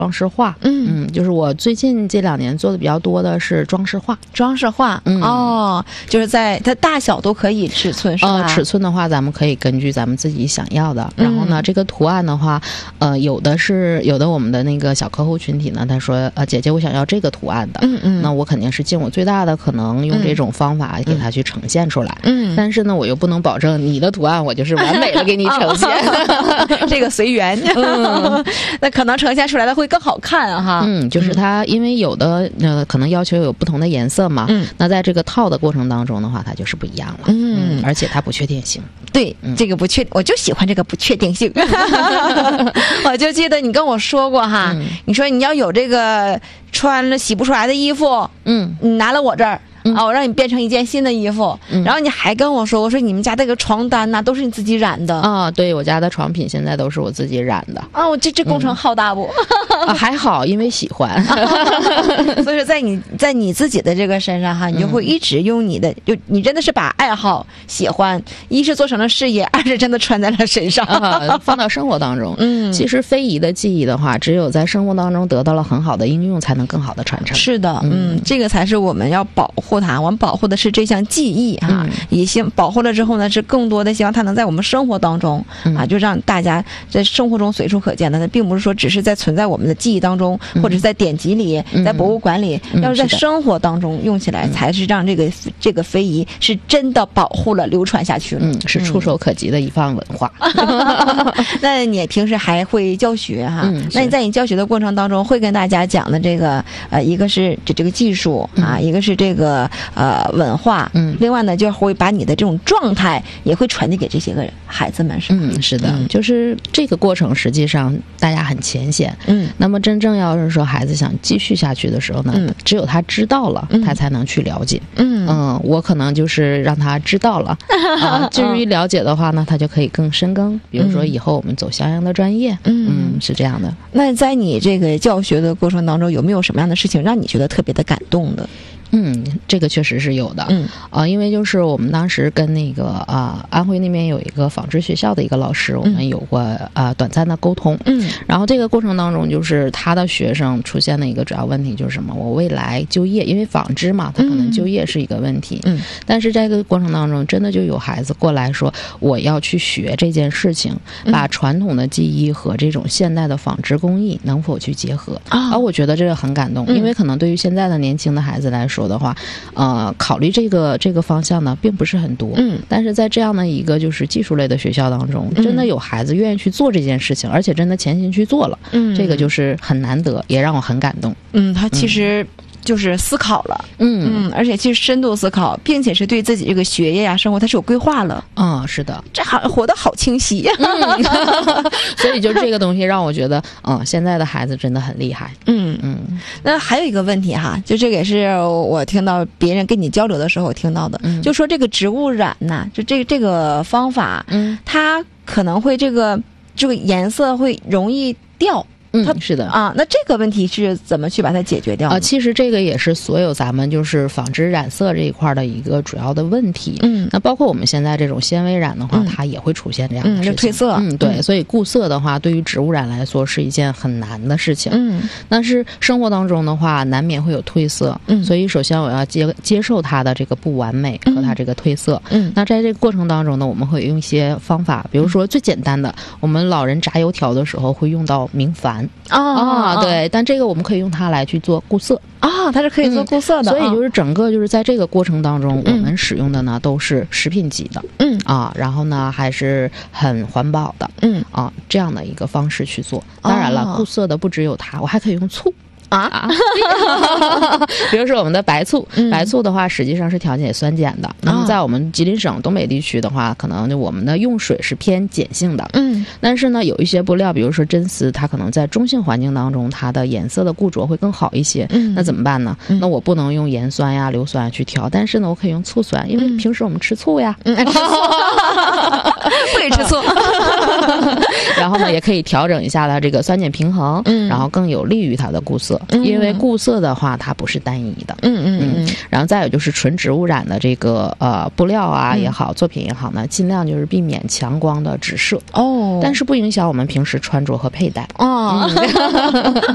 装饰画。就是我最近这2年做的比较多的是装饰画。 就是在它大小都可以尺寸是吧？ 尺寸的话咱们可以根据咱们自己想要的，然后呢这个图案的话有的我们的那个小客户群体呢，他说姐姐我想要这个图案的，那我肯定是尽我最大的可能用这种方法给它去呈现出来，但是呢我又不能保证你的图案我就是完美的给你呈现这个随缘那可能呈现出来的会更好看哈。 就是它因为有的可能要求有不同的颜色嘛，那在这个套的过程当中的话它就是不一样了，而且它不确定性。 对，这个我就喜欢这个不确定性我就记得你跟我说过哈，你说你要有这个穿了洗不出来的衣服，你拿了我这儿我让你变成一件新的衣服，然后你还跟我说你们家这个床单呐都是你自己染的对，我家的床品现在都是我自己染的我这工程浩大不还好，因为喜欢所以说在你自己的这个身上哈，你就会一直用你的就你真的是把爱好喜欢一是做成了事业，二是真的穿在了身上放到生活当中。其实非遗的技艺的话，只有在生活当中得到了很好的应用，才能更好的传承。 是的，这个才是我们要保护它，我们保护的是这项技艺哈，也希保护了之后呢，是更多的希望它能在我们生活当中就让大家在生活中随处可见的，那并不是说只是在存在我们的记忆当中，或者是在典籍里，在博物馆里，要是在生活当中用起来，才是让这个非遗是真的保护了、流传下去了， 是触手可及的一方文化。 那你平时还会教学哈？那你在你教学的过程当中，会跟大家讲的这个一个是这个技术一个是这个文化，另外呢，就会把你的这种状态也会传递给这些个孩子们，是吧？ 是的，就是这个过程实际上大家很浅显，那么真正要是说孩子想继续下去的时候呢，只有他知道了，他才能去了解。我可能就是让他知道了至于了解的话呢，他就可以更深耕，比如说以后我们走相应的专业，是这样的。 那在你这个教学的过程当中，有没有什么样的事情让你觉得特别的感动的？ 这个确实是有的。因为就是我们当时跟那个安徽那边有一个纺织学校的一个老师，我们有过短暂的沟通。然后这个过程当中，就是他的学生出现的一个主要问题就是什么？我未来就业，因为纺织嘛，他可能就业是一个问题。但是在这个过程当中，真的就有孩子过来说，我要去学这件事情，把传统的技艺和这种现代的纺织工艺能否去结合？我觉得这个很感动，因为可能对于现在的年轻的孩子来说的话，考虑这个方向呢并不是很多，但是在这样的一个就是技术类的学校当中，真的有孩子愿意去做这件事情，而且真的潜心去做了，这个就是很难得，也让我很感动。 他其实就是思考了，而且其实深度思考，并且是对自己这个学业生活它是有规划了。 是的， 这活得好清晰所以就这个东西让我觉得现在的孩子真的很厉害。 那还有一个问题哈，就这个也是我听到别人跟你交流的时候听到的，就说这个植物染呐，就这个方法，它可能会这个颜色会容易掉。 是的那这个问题是怎么去把它解决掉其实这个也是所有咱们就是纺织染色这一块的一个主要的问题。那包括我们现在这种纤维染的话，它也会出现这样的事情， 褪色。 对，所以固色的话，对于植物染来说是一件很难的事情。但是生活当中的话，难免会有褪色。所以首先我要接受它的这个不完美和它这个褪色。那在这个过程当中呢，我们会用一些方法，比如说最简单的，我们老人炸油条的时候会用到明矾。对，但这个我们可以用它来去做固色它是可以做固色的。 所以就是整个就是在这个过程当中，我们使用的呢都是食品级的，然后呢还是很环保的，这样的一个方式去做。当然了，固色的不只有它，我还可以用醋。比如说我们的白醋，白醋的话实际上是调节酸碱的。那么在我们吉林省东北地区的话，可能就我们的用水是偏碱性的。但是呢，有一些布料，比如说真丝，它可能在中性环境当中，它的颜色的固着会更好一些。那怎么办呢？那我不能用盐酸呀、硫酸去调，但是呢，我可以用醋酸，因为平时我们吃醋呀， 不可以吃醋。 然后呢，也可以调整一下它这个酸碱平衡，然后更有利于它的固色。因为固色的话它不是单一的。然后再有就是纯植物染的这个布料也好，作品也好呢，尽量就是避免强光的直射。但是不影响我们平时穿着和佩戴。